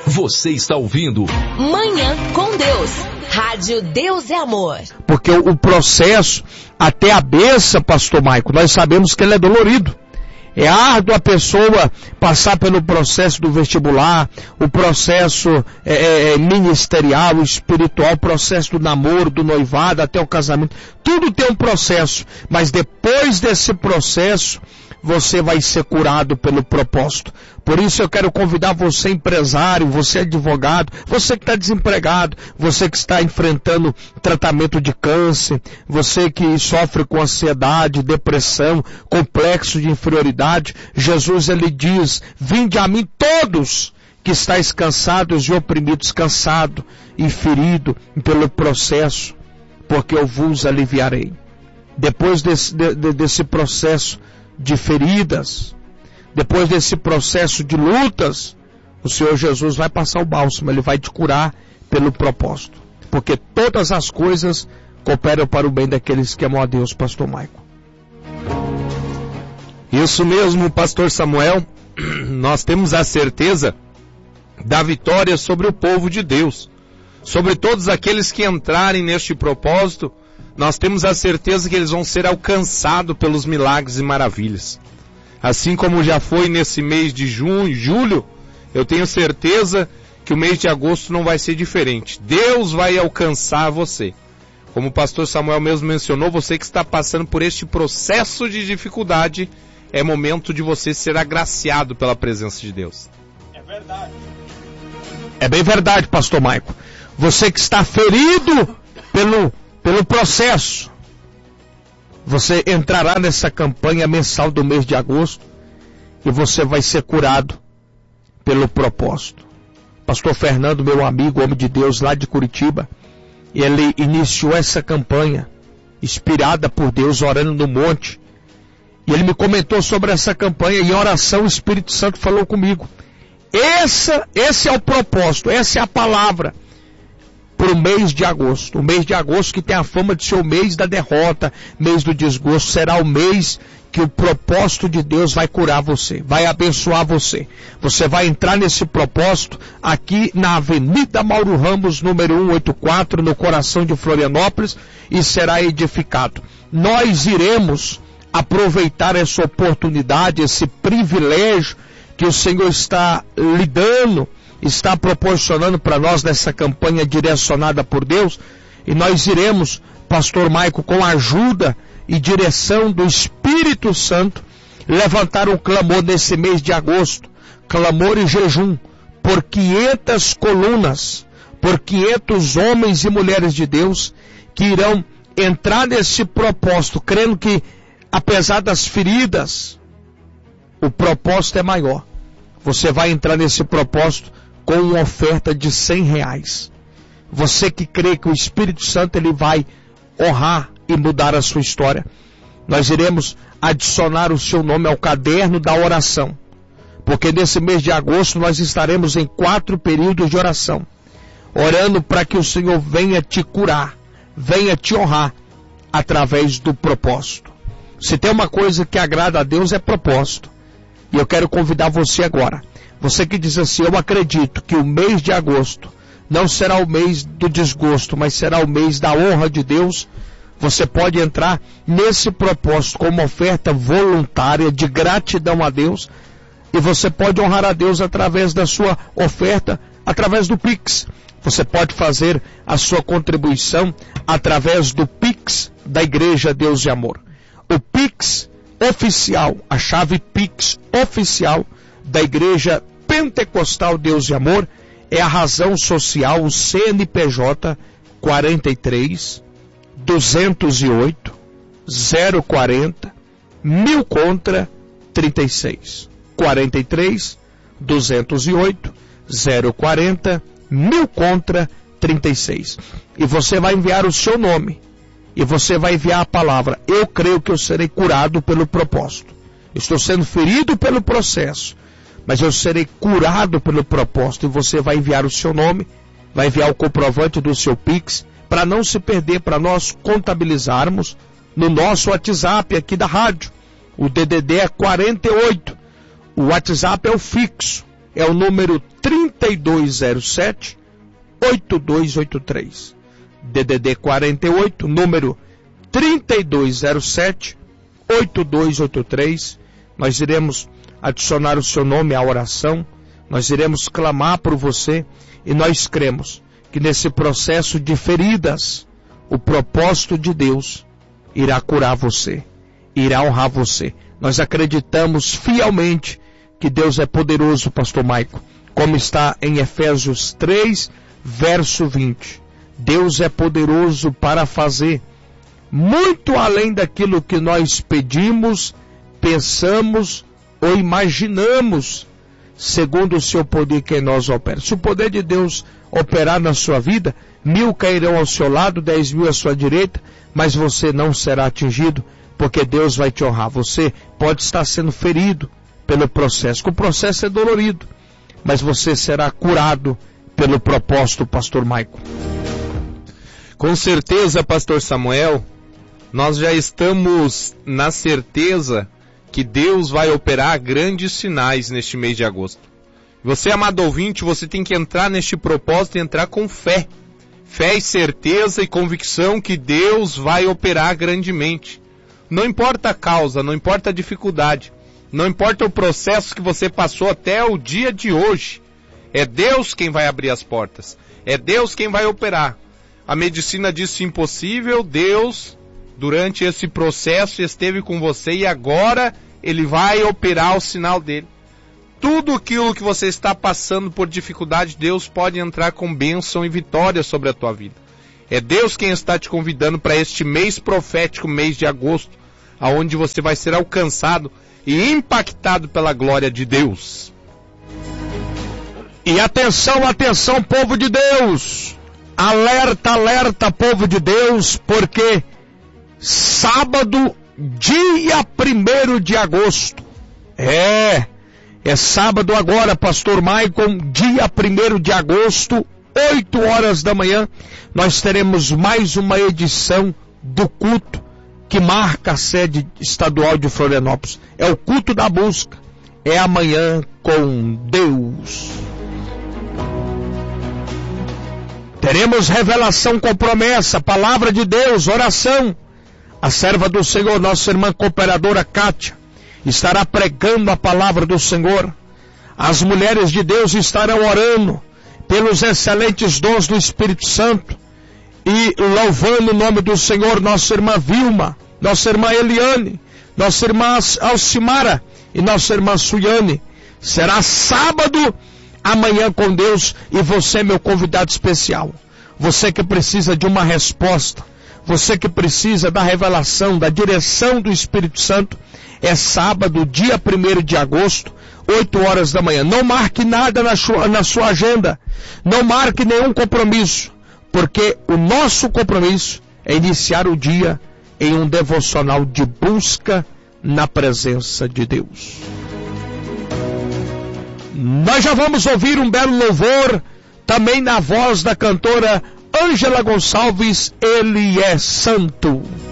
Você está ouvindo Manhã com Deus. Rádio Deus é Amor. Porque o processo até a bênção, pastor Maico, nós sabemos que ele é dolorido. É árduo a pessoa passar pelo processo do vestibular, o processo ministerial, espiritual, o processo do namoro, do noivado, até o casamento. Tudo tem um processo, mas depois desse processo, você vai ser curado pelo propósito. Por isso eu quero convidar você, empresário, você advogado, você que está desempregado, você que está enfrentando tratamento de câncer, você que sofre com ansiedade, depressão, complexo de inferioridade. Jesus, ele diz: vinde a mim todos que estáis cansados e oprimidos, cansado e ferido pelo processo, porque eu vos aliviarei. Depois desse processo de feridas, depois desse processo de lutas, o Senhor Jesus vai passar o bálsamo, ele vai te curar pelo propósito, porque todas as coisas cooperam para o bem daqueles que amam a Deus, pastor Maico. Isso mesmo, pastor Samuel, nós temos a certeza da vitória sobre o povo de Deus, sobre todos aqueles que entrarem neste propósito. Nós temos a certeza que eles vão ser alcançados pelos milagres e maravilhas. Assim como já foi nesse mês de julho, eu tenho certeza que o mês de agosto não vai ser diferente. Deus vai alcançar você. Como o pastor Samuel mesmo mencionou, você que está passando por este processo de dificuldade, é momento de você ser agraciado pela presença de Deus. É verdade. É bem verdade, pastor Maico. Você que está ferido pelo processo, você entrará nessa campanha mensal do mês de agosto e você vai ser curado pelo propósito. Pastor Fernando, meu amigo, homem de Deus lá de Curitiba, ele iniciou essa campanha inspirada por Deus, orando no monte, e ele me comentou sobre essa campanha, e em oração o Espírito Santo falou comigo. Esse é o propósito, essa é a palavra para o mês de agosto. O mês de agosto, que tem a fama de ser o mês da derrota, mês do desgosto, será o mês que o propósito de Deus vai curar você, vai abençoar você. Você vai entrar nesse propósito aqui na Avenida Mauro Ramos, número 184, no coração de Florianópolis, e será edificado. Nós iremos aproveitar essa oportunidade, esse privilégio que o Senhor está lhe dando, está proporcionando para nós nessa campanha direcionada por Deus, e nós iremos, pastor Maico, com a ajuda e direção do Espírito Santo, levantar um clamor nesse mês de agosto, clamor e jejum, por 500 colunas, por 500 homens e mulheres de Deus, que irão entrar nesse propósito, crendo que, apesar das feridas, o propósito é maior. Você vai entrar nesse propósito com uma oferta de R$100. Você que crê que o Espírito Santo ele vai honrar e mudar a sua história. Nós iremos adicionar o seu nome ao caderno da oração, porque nesse mês de agosto nós estaremos em 4 períodos de oração, orando para que o Senhor venha te curar, venha te honrar através do propósito. Se tem uma coisa que agrada a Deus, é propósito. E eu quero convidar você agora, você que diz assim: eu acredito que o mês de agosto não será o mês do desgosto, mas será o mês da honra de Deus. Você pode entrar nesse propósito com uma oferta voluntária de gratidão a Deus, e você pode honrar a Deus através da sua oferta, através do Pix. Você pode fazer a sua contribuição através do Pix da Igreja Deus e Amor. O Pix oficial, a chave Pix oficial da Igreja Pentecostal Deus e Amor é a razão social, o CNPJ 43 208 040 1000 contra 36 43 208 040 1000 contra 36. E você vai enviar o seu nome, e você vai enviar a palavra: eu creio que eu serei curado pelo propósito. Estou sendo ferido pelo processo, mas eu serei curado pelo propósito. E você vai enviar o seu nome, vai enviar o comprovante do seu Pix, para não se perder, para nós contabilizarmos no nosso WhatsApp aqui da rádio. O DDD é 48, o WhatsApp é o fixo, é o número 3207-8283. DDD 48, número 3207-8283. Nós iremos adicionar o seu nome à oração, nós iremos clamar por você e nós cremos que nesse processo de feridas, o propósito de Deus irá curar você, irá honrar você. Nós acreditamos fielmente que Deus é poderoso, pastor Maico, como está em Efésios 3, verso 20. Deus é poderoso para fazer muito além daquilo que nós pedimos, pensamos ou imaginamos, segundo o seu poder que em nós opera. Se o poder de Deus operar na sua vida, 1000 cairão ao seu lado, 10.000 à sua direita, mas você não será atingido, porque Deus vai te honrar. Você pode estar sendo ferido pelo processo, que o processo é dolorido, mas você será curado pelo propósito, pastor Maico. Com certeza, pastor Samuel, nós já estamos na certeza que Deus vai operar grandes sinais neste mês de agosto. Você, amado ouvinte, você tem que entrar neste propósito e entrar com fé. Fé e certeza e convicção que Deus vai operar grandemente. Não importa a causa, não importa a dificuldade, não importa o processo que você passou até o dia de hoje. É Deus quem vai abrir as portas. É Deus quem vai operar. A medicina disse impossível, Deus, durante esse processo, esteve com você e agora Ele vai operar o sinal dele. Tudo aquilo que você está passando por dificuldade, Deus pode entrar com bênção e vitória sobre a tua vida. É Deus quem está te convidando para este mês profético, mês de agosto, aonde você vai ser alcançado e impactado pela glória de Deus. E atenção, atenção, povo de Deus! Alerta, alerta, povo de Deus, porque sábado, dia 1º de agosto, é sábado agora, pastor Maicon, dia 1º de agosto, 8 horas da manhã, nós teremos mais uma edição do culto que marca a sede estadual de Florianópolis. É o culto da busca, é amanhã com Deus. Teremos revelação com promessa, palavra de Deus, oração. A serva do Senhor, nossa irmã cooperadora Kátia, estará pregando a palavra do Senhor. As mulheres de Deus estarão orando pelos excelentes dons do Espírito Santo e louvando o nome do Senhor. Nossa irmã Vilma, nossa irmã Eliane, nossa irmã Alcimara e nossa irmã Suiane. Será sábado, amanhã com Deus, e você é meu convidado especial. Você que precisa de uma resposta, você que precisa da revelação, da direção do Espírito Santo, é sábado, dia 1º de agosto, 8 horas da manhã. Não marque nada na sua agenda, não marque nenhum compromisso, porque o nosso compromisso é iniciar o dia em um devocional de busca na presença de Deus. Nós já vamos ouvir um belo louvor, também na voz da cantora Ângela Gonçalves, Ele é Santo.